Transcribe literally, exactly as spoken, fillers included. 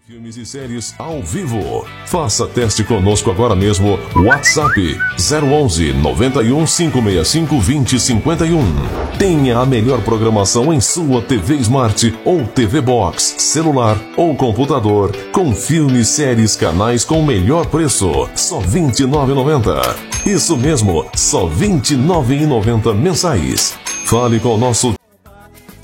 Filmes e séries ao vivo. Faça teste conosco agora mesmo. WhatsApp zero onze, noventa e um, cinco seis cinco, vinte, cinquenta e um. Tenha a melhor programação em sua T V Smart ou T V Box, celular ou computador, com filmes, séries, canais com o melhor preço. Só vinte e nove reais e noventa centavos. Isso mesmo, só vinte e nove reais e noventa centavos mensais. Fale com o nosso